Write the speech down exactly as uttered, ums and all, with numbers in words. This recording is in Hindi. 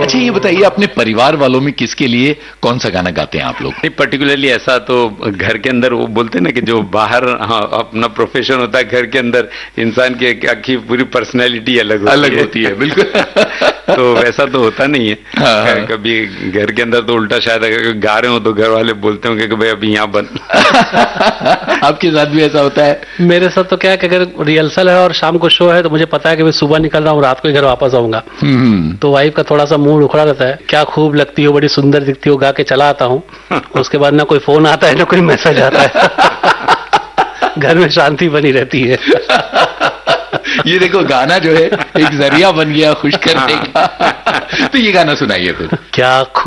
अच्छा ये बताइए, अपने परिवार वालों में किसके लिए कौन सा गाना गाते हैं आप लोग? नहीं, पर्टिकुलरली ऐसा तो घर के अंदर वो बोलते हैं ना कि जो बाहर हाँ, अपना प्रोफेशन होता है, घर के अंदर इंसान की आखिर पूरी पर्सनैलिटी अलग होती अलग है। होती है, बिल्कुल। तो वैसा तो होता नहीं है। हाँ। कभी घर के अंदर तो उल्टा, शायद अगर गा रहे हो तो घर वाले बोलते होंगे कि भाई अभी यहाँ बंद। आपके साथ भी ऐसा होता है? मेरे साथ तो क्या है कि अगर रिहर्सल है और शाम को शो है तो मुझे पता है कि मैं सुबह निकल रहा हूँ, रात को ही घर वापस आऊंगा, तो वाइफ का थोड़ा सा मूड उखड़ा रहता है, क्या खूब लगती हो, बड़ी सुंदर दिखती हो, गा के चला आता हूँ। उसके बाद ना कोई फोन आता है ना कोई मैसेज आता है। घर में शांति बनी रहती है। ये देखो, गाना जो है एक जरिया बन गया खुश करने का। तो ये गाना सुनाइए फिर। क्या